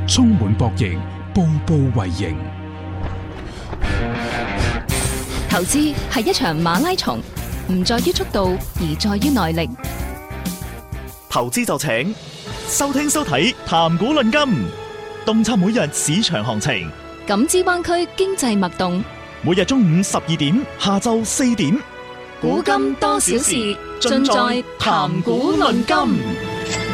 充滿搏擊，步步為營。 投資係一場馬拉松，唔在於速度，而在於耐力。 投資就請收聽收睇談股論金，洞察每日市場行情， 感知灣區經濟脈動。 每日中午12點，下晝4點， 古今多少事，盡在談股論金。